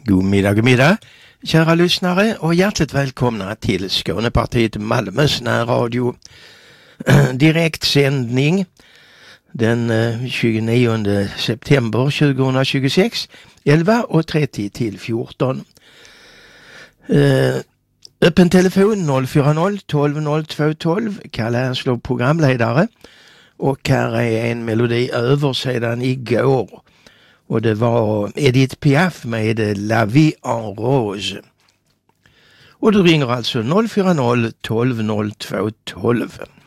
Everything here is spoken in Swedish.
God middag, kära lyssnare, och hjärtligt välkomna till Skånepartiet Malmös närradio. Direktsändning den 29 september 2026, 11.30 till 14. Öppen telefon 040 12 02 12. Kalle Ernslov programledare. Och här är en melodi över sedan igår. Och det var Edith Piaf med La Vie en Rose. Och du ringer alltså 040 12 02 12.